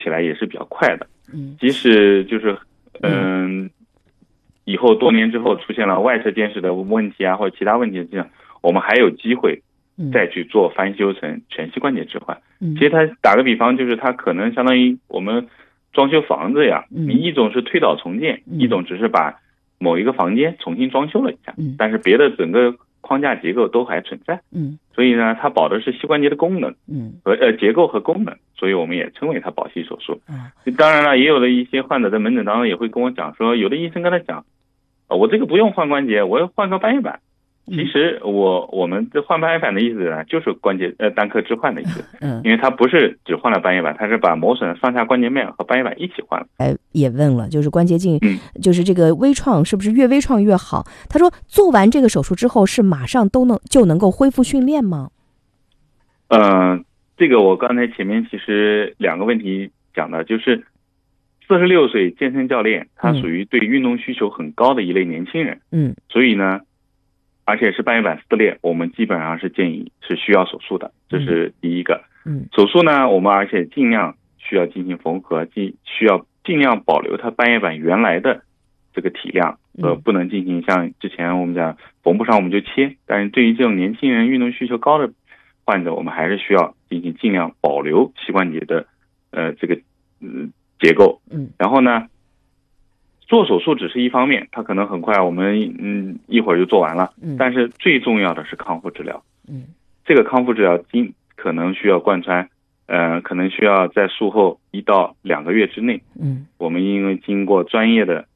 起来也是比较快的。即使就是以后多年之后出现了外侧间隙的问题啊，或者其他问题，这样我们还有机会再去做翻修成全膝关节置换。其实它打个比方，就是它可能相当于我们装修房子呀，一种是推倒重建，一种只是把某一个房间重新装修了一下，但是别的整个框架结构都还存在。所以呢，它保的是膝关节的功能和结构和功能，所以我们也称为它保膝手术。当然了，也有的一些患者在门诊当中也会跟我讲说，有的医生跟他讲，我这个不用换关节，我要换个半月板。其实我们这换半月板的意思呢，就是关节单颗置换的意思。因为它不是只换了半月板，它是把磨损的上下关节面和半月板一起换了。 也问了，就是关节镜，就是这个微创是不是越微创越好？他说做完这个手术之后是马上就能够恢复训练吗？ 这个我刚才前面其实2个问题讲的，就是46岁健身教练，他属于对运动需求很高的一类年轻人。所以呢，而且是半月板撕裂，我们基本上是建议是需要手术的，这是第一个。手术呢，我们而且尽量需要进行缝合，需要尽量保留它半月板原来的这个体量，不能进行像之前我们讲缝不上我们就切。但是对于这种年轻人运动需求高的患者，我们还是需要进行尽量保留膝关节的这个结构。然后呢，做手术只是一方面，它可能很快我们一会儿就做完了，但是最重要的是康复治疗。这个康复治疗可能需要贯穿，可能需要在术后1到2个月之内。我们因为经过专业的